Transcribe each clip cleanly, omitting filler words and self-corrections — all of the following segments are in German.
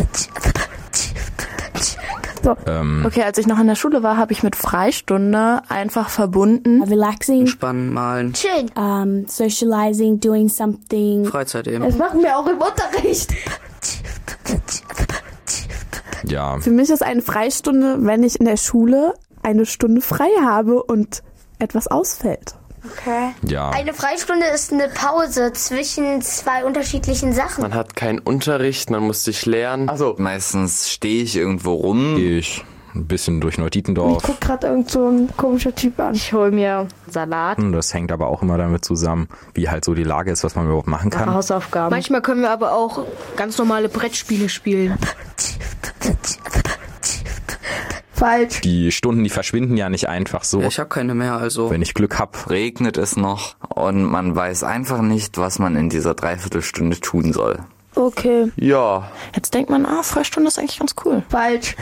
So. Okay, als ich noch in der Schule war, habe ich mit Freistunde einfach verbunden. Relaxing. Entspannen, malen. Chillen. Socializing, doing something. Freizeit eben. Das machen wir auch im Unterricht. Ja. Für mich ist eine Freistunde, wenn ich in der Schule eine Stunde frei habe und etwas ausfällt. Okay. Ja. Eine Freistunde ist eine Pause zwischen zwei unterschiedlichen Sachen. Man hat keinen Unterricht, man muss sich lernen. Also meistens stehe ich irgendwo rum. Gehe ich ein bisschen durch Neudietendorf. Ich guck gerade irgend so ein komischer Typ an. Ich hole mir Salat. Das hängt aber auch immer damit zusammen, wie halt so die Lage ist, was man überhaupt machen kann. Hausaufgaben. Manchmal können wir aber auch ganz normale Brettspiele spielen. Falsch. Die Stunden, die verschwinden ja nicht einfach so. Ja, ich habe keine mehr, also. Wenn ich Glück habe. Regnet es noch und man weiß einfach nicht, was man in dieser Dreiviertelstunde tun soll. Okay. Ja. Jetzt denkt man, Freistunde ist eigentlich ganz cool. Falsch.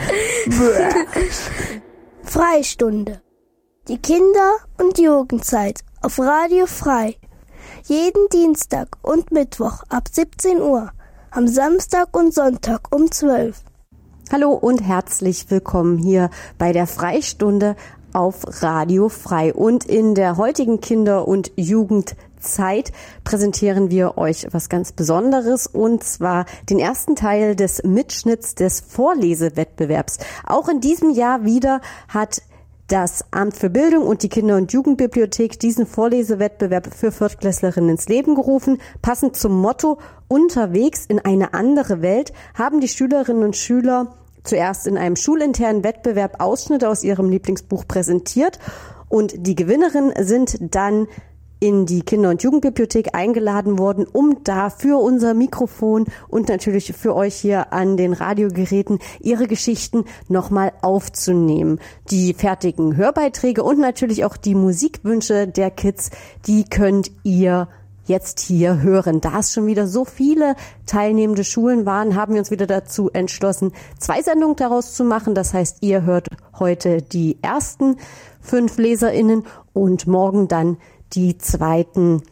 Freistunde. Die Kinder- und Jugendzeit auf Radio Frei. Jeden Dienstag und Mittwoch ab 17 Uhr. Am Samstag und Sonntag um 12. Hallo und herzlich willkommen hier bei der Freistunde auf Radio Frei. Und in der heutigen Kinder- und Jugendzeit präsentieren wir euch was ganz Besonderes, und zwar den ersten Teil des Mitschnitts des Vorlesewettbewerbs. Auch in diesem Jahr wieder hat das Amt für Bildung und die Kinder- und Jugendbibliothek diesen Vorlesewettbewerb für Viertklässlerinnen ins Leben gerufen. Passend zum Motto „Unterwegs in eine andere Welt" haben die Schülerinnen und Schüler zuerst in einem schulinternen Wettbewerb Ausschnitte aus ihrem Lieblingsbuch präsentiert, und die Gewinnerinnen sind dann in die Kinder- und Jugendbibliothek eingeladen worden, um da für unser Mikrofon und natürlich für euch hier an den Radiogeräten ihre Geschichten nochmal aufzunehmen. Die fertigen Hörbeiträge und natürlich auch die Musikwünsche der Kids, die könnt ihr jetzt hier hören. Da es schon wieder so viele teilnehmende Schulen waren, haben wir uns wieder dazu entschlossen, 2 Sendungen daraus zu machen. Das heißt, ihr hört heute die ersten 5 LeserInnen und morgen dann die zweiten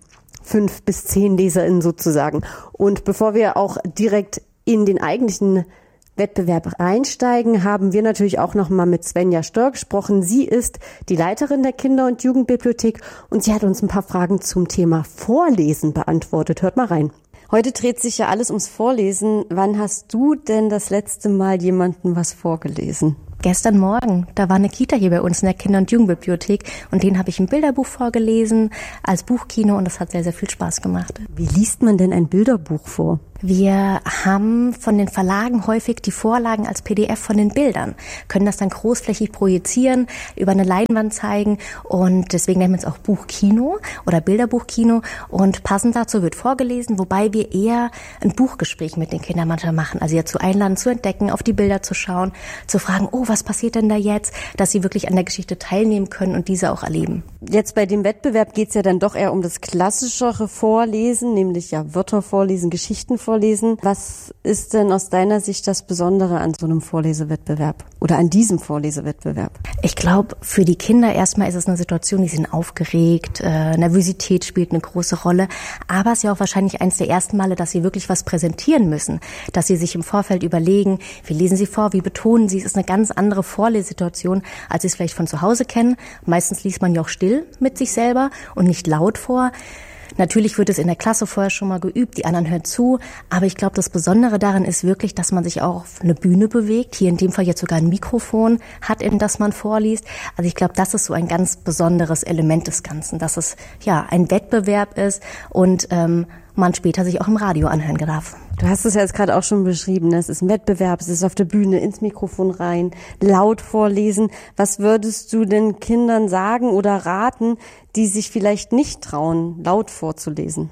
5 bis 10 LeserInnen sozusagen. Und bevor wir auch direkt in den eigentlichen Wettbewerb einsteigen, haben wir natürlich auch noch mal mit Svenja Stör gesprochen. Sie ist die Leiterin der Kinder- und Jugendbibliothek und sie hat uns ein paar Fragen zum Thema Vorlesen beantwortet. Hört mal rein. Heute dreht sich ja alles ums Vorlesen. Wann hast du denn das letzte Mal jemandem was vorgelesen? Gestern Morgen, da war eine Kita hier bei uns in der Kinder- und Jugendbibliothek und denen habe ich ein Bilderbuch vorgelesen als Buchkino und das hat sehr, sehr viel Spaß gemacht. Wie liest man denn ein Bilderbuch vor? Wir haben von den Verlagen häufig die Vorlagen als PDF von den Bildern, können das dann großflächig projizieren, über eine Leinwand zeigen und deswegen nennen wir es auch Buchkino oder Bilderbuchkino und passend dazu wird vorgelesen, wobei wir eher ein Buchgespräch mit den Kindern manchmal machen, also jetzt zu einladen, zu entdecken, auf die Bilder zu schauen, zu fragen, oh, was passiert denn da jetzt, dass sie wirklich an der Geschichte teilnehmen können und diese auch erleben. Jetzt bei dem Wettbewerb geht es ja dann doch eher um das klassischere Vorlesen, nämlich ja Wörter vorlesen, Geschichten vorlesen. Was ist denn aus deiner Sicht das Besondere an so einem Vorlesewettbewerb oder an diesem Vorlesewettbewerb? Ich glaube, für die Kinder erstmal ist es eine Situation, die sind aufgeregt, Nervosität spielt eine große Rolle, aber es ist ja auch wahrscheinlich eines der ersten Male, dass sie wirklich was präsentieren müssen, dass sie sich im Vorfeld überlegen, wie lesen sie vor, wie betonen sie, es ist eine ganz andere Vorlesesituation, als sie es vielleicht von zu Hause kennen. Meistens liest man ja auch still mit sich selber und nicht laut vor. Natürlich wird es in der Klasse vorher schon mal geübt, die anderen hören zu, aber ich glaube, das Besondere daran ist wirklich, dass man sich auch auf eine Bühne bewegt, hier in dem Fall jetzt sogar ein Mikrofon hat, in das man vorliest. Also ich glaube, das ist so ein ganz besonderes Element des Ganzen, dass es ja ein Wettbewerb ist und man später sich auch im Radio anhören darf. Du hast es ja jetzt gerade auch schon beschrieben, es ist ein Wettbewerb, es ist auf der Bühne, ins Mikrofon rein, laut vorlesen. Was würdest du den Kindern sagen oder raten, die sich vielleicht nicht trauen, laut vorzulesen?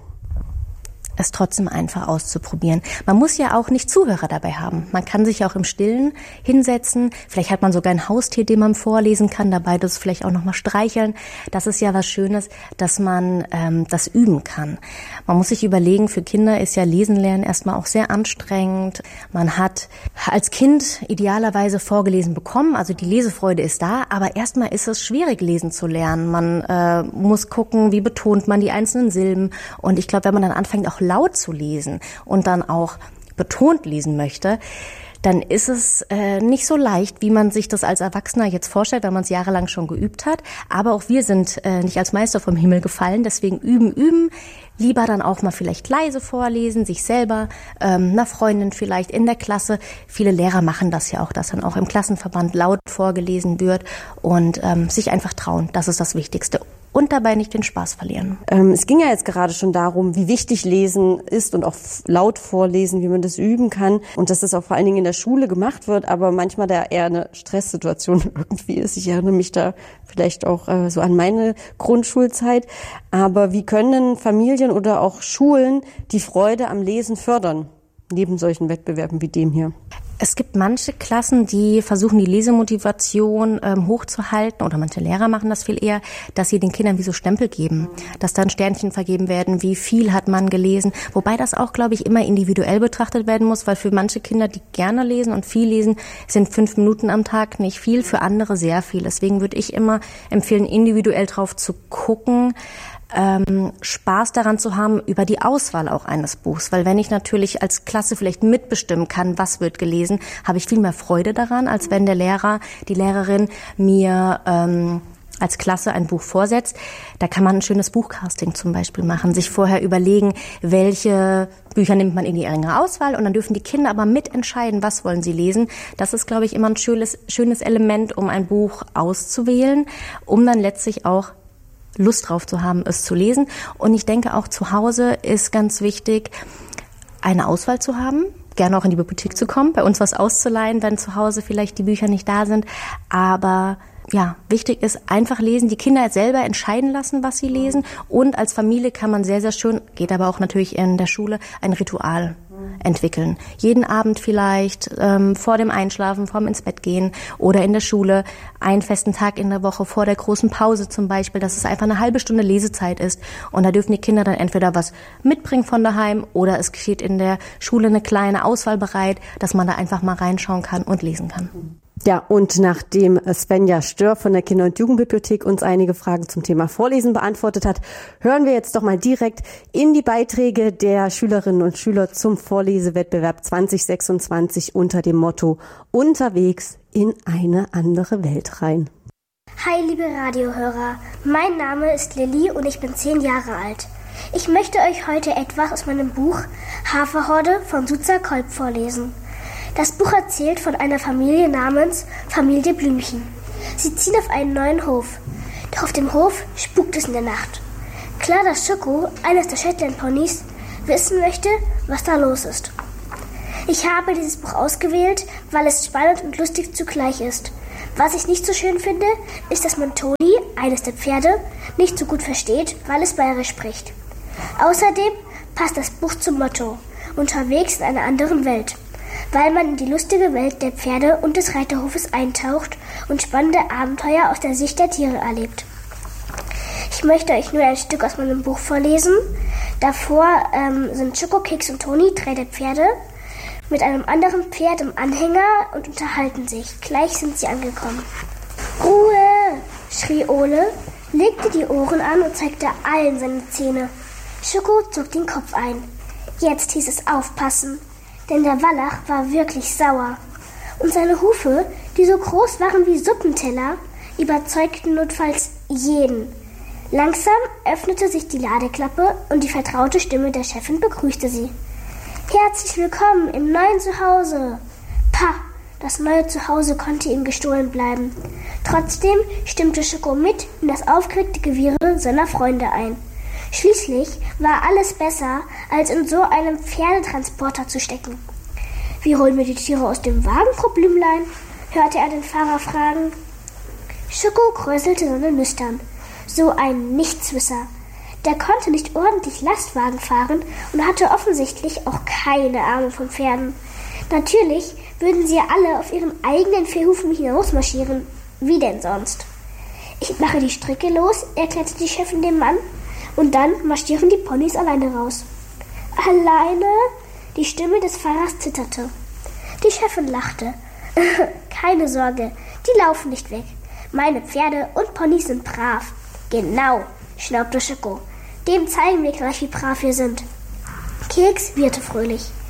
Es trotzdem einfach auszuprobieren. Man muss ja auch nicht Zuhörer dabei haben. Man kann sich auch im Stillen hinsetzen. Vielleicht hat man sogar ein Haustier, dem man vorlesen kann, dabei das vielleicht auch nochmal streicheln. Das ist ja was Schönes, dass man das üben kann. Man muss sich überlegen, für Kinder ist ja Lesen lernen erstmal auch sehr anstrengend. Man hat als Kind idealerweise vorgelesen bekommen, also die Lesefreude ist da, aber erstmal ist es schwierig, lesen zu lernen. Man muss gucken, wie betont man die einzelnen Silben. Und ich glaube, wenn man dann anfängt, auch laut zu lesen und dann auch betont lesen möchte, dann ist es nicht so leicht, wie man sich das als Erwachsener jetzt vorstellt, wenn man es jahrelang schon geübt hat. Aber auch wir sind nicht als Meister vom Himmel gefallen, deswegen üben. Lieber dann auch mal vielleicht leise vorlesen, sich selber, einer Freundin vielleicht in der Klasse. Viele Lehrer machen das ja auch, dass dann auch im Klassenverband laut vorgelesen wird und sich einfach trauen. Das ist das Wichtigste. Und dabei nicht den Spaß verlieren. Es ging ja jetzt gerade schon darum, wie wichtig Lesen ist und auch laut vorlesen, wie man das üben kann und dass das auch vor allen Dingen in der Schule gemacht wird, aber manchmal da eher eine Stresssituation irgendwie ist. Ich erinnere mich da vielleicht auch so an meine Grundschulzeit. Aber wie können Familien oder auch Schulen die Freude am Lesen fördern, neben solchen Wettbewerben wie dem hier? Es gibt manche Klassen, die versuchen, die Lesemotivation hochzuhalten, oder manche Lehrer machen das viel eher, dass sie den Kindern wie so Stempel geben, dass dann Sternchen vergeben werden, wie viel hat man gelesen, wobei das auch, glaube ich, immer individuell betrachtet werden muss, weil für manche Kinder, die gerne lesen und viel lesen, sind 5 Minuten am Tag nicht viel, für andere sehr viel. Deswegen würde ich immer empfehlen, individuell drauf zu gucken, Spaß daran zu haben über die Auswahl auch eines Buchs, weil wenn ich natürlich als Klasse vielleicht mitbestimmen kann, was wird gelesen, habe ich viel mehr Freude daran, als wenn der Lehrer, die Lehrerin mir als Klasse ein Buch vorsetzt. Da kann man ein schönes Buchcasting zum Beispiel machen, sich vorher überlegen, welche Bücher nimmt man in die engere Auswahl und dann dürfen die Kinder aber mitentscheiden, was wollen sie lesen. Das ist, glaube ich, immer ein schönes Element, um ein Buch auszuwählen, um dann letztlich auch Lust drauf zu haben, es zu lesen. Und ich denke auch zu Hause ist ganz wichtig, eine Auswahl zu haben, gerne auch in die Bibliothek zu kommen, bei uns was auszuleihen, wenn zu Hause vielleicht die Bücher nicht da sind. Aber ja, wichtig ist einfach lesen, die Kinder selber entscheiden lassen, was sie lesen. Und als Familie kann man sehr, sehr schön, geht aber auch natürlich in der Schule, ein Ritual entwickeln. Jeden Abend vielleicht, vor dem Einschlafen, vorm ins Bett gehen oder in der Schule, einen festen Tag in der Woche vor der großen Pause zum Beispiel, dass es einfach eine halbe Stunde Lesezeit ist. Und da dürfen die Kinder dann entweder was mitbringen von daheim oder es geschieht in der Schule eine kleine Auswahl bereit, dass man da einfach mal reinschauen kann und lesen kann. Ja, und nachdem Svenja Stör von der Kinder- und Jugendbibliothek uns einige Fragen zum Thema Vorlesen beantwortet hat, hören wir jetzt doch mal direkt in die Beiträge der Schülerinnen und Schüler zum Vorlesewettbewerb 2026 unter dem Motto Unterwegs in eine andere Welt rein. Hi, liebe Radiohörer. Mein Name ist Lilly und ich bin 10 Jahre alt. Ich möchte euch heute etwas aus meinem Buch Haferhorde von Suza Kolb vorlesen. Das Buch erzählt von einer Familie namens Familie Blümchen. Sie ziehen auf einen neuen Hof. Doch auf dem Hof spukt es in der Nacht. Klar, dass Schoko, eines der Shetland-Ponys, wissen möchte, was da los ist. Ich habe dieses Buch ausgewählt, weil es spannend und lustig zugleich ist. Was ich nicht so schön finde, ist, dass man Toni, eines der Pferde, nicht so gut versteht, weil es bayerisch spricht. Außerdem passt das Buch zum Motto Unterwegs in einer anderen Welt, weil man in die lustige Welt der Pferde und des Reiterhofes eintaucht und spannende Abenteuer aus der Sicht der Tiere erlebt. Ich möchte euch nur ein Stück aus meinem Buch vorlesen. Davor sind Schoko, Keks und Toni, 3 der Pferde, mit einem anderen Pferd im Anhänger und unterhalten sich. Gleich sind sie angekommen. Ruhe, schrie Ole, legte die Ohren an und zeigte allen seine Zähne. Schoko zog den Kopf ein. Jetzt hieß es aufpassen, denn der Wallach war wirklich sauer. Und seine Hufe, die so groß waren wie Suppenteller, überzeugten notfalls jeden. Langsam öffnete sich die Ladeklappe und die vertraute Stimme der Chefin begrüßte sie. Herzlich willkommen im neuen Zuhause. Pah, das neue Zuhause konnte ihm gestohlen bleiben. Trotzdem stimmte Schoko mit in das aufgeregte Gewirre seiner Freunde ein. Schließlich war alles besser, als in so einem Pferdetransporter zu stecken. Wie holen wir die Tiere aus dem Wagen, Frau Blümlein? Hörte er den Fahrer fragen. Schoko kräuselte seine Nüstern. So ein Nichtswisser. Der konnte nicht ordentlich Lastwagen fahren und hatte offensichtlich auch keine Ahnung von Pferden. Natürlich würden sie ja alle auf ihren eigenen Viehhufen hinausmarschieren. Wie denn sonst? Ich mache die Stricke los, erklärte die Chefin dem Mann. Und dann marschieren die Ponys alleine raus. Alleine? Die Stimme des Fahrers zitterte. Die Chefin lachte. Keine Sorge, die laufen nicht weg. Meine Pferde und Ponys sind brav. Genau, schnaubte Schoko. Dem zeigen wir gleich, wie brav wir sind. Keks wieherte fröhlich.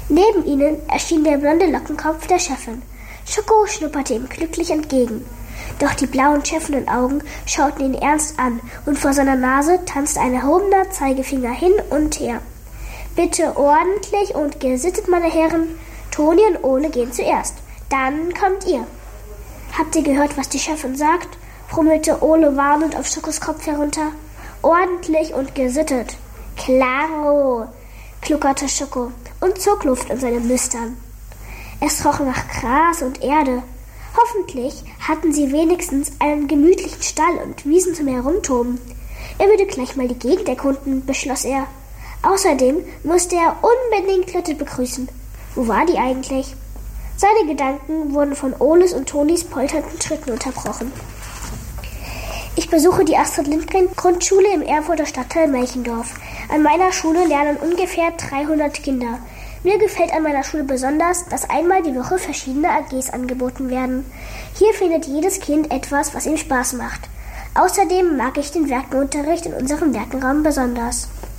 Neben ihnen erschien der blonde Lockenkopf der Chefin. Schoko schnupperte ihm glücklich entgegen. Doch die blauen schäffenden Augen schauten ihn ernst an und vor seiner Nase tanzte ein erhobener Zeigefinger hin und her. »Bitte ordentlich und gesittet, meine Herren. Toni und Ole gehen zuerst. Dann kommt ihr.« »Habt ihr gehört, was die Chefin sagt?« brummelte Ole warnend auf Schokos Kopf herunter. »Ordentlich und gesittet.« »Klaro«, kluckerte Schoko und zog Luft in seinen Nüstern. Es roch nach Gras und Erde. Hoffentlich hatten sie wenigstens einen gemütlichen Stall und Wiesen zum Herumtoben. Er würde gleich mal die Gegend erkunden, beschloss er. Außerdem musste er unbedingt Lotte begrüßen. Wo war die eigentlich? Seine Gedanken wurden von Oles und Tonis polternden Schritten unterbrochen. Ich besuche die Astrid-Lindgren-Grundschule im Erfurter Stadtteil Melchendorf. An meiner Schule lernen ungefähr 300 Kinder. Mir gefällt an meiner Schule besonders, dass einmal die Woche verschiedene AGs angeboten werden. Hier findet jedes Kind etwas, was ihm Spaß macht. Außerdem mag ich den Werkenunterricht in unserem Werkenraum besonders.